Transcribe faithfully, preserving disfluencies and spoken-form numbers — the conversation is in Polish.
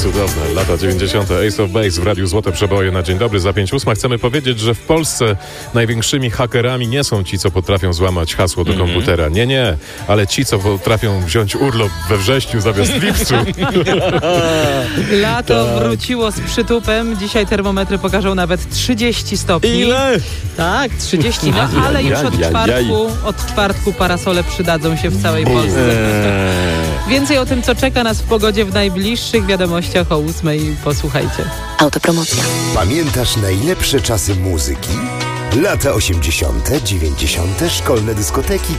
Cudowne. Lata dziewięćdziesiąte. Ace of Base w Radiu Złote Przeboje na dzień dobry za pięć ósma. Chcemy powiedzieć, że w Polsce największymi hakerami nie są ci, co potrafią złamać hasło do mm-hmm. komputera. Nie, nie. Ale ci, co potrafią wziąć urlop we wrześniu zamiast w lipcu. Lato tak. wróciło z przytupem. Dzisiaj termometry pokażą nawet trzydzieści stopni. Ile? Tak, trzydzieści. No ale już od czwartku, od czwartku parasole przydadzą się w całej Polsce. Więcej o tym, co czeka nas w pogodzie w najbliższych wiadomościach o ósmej. Posłuchajcie. Autopromocja. Pamiętasz najlepsze czasy muzyki? Lata osiemdziesiąte, dziewięćdziesiąte, szkolne dyskoteki,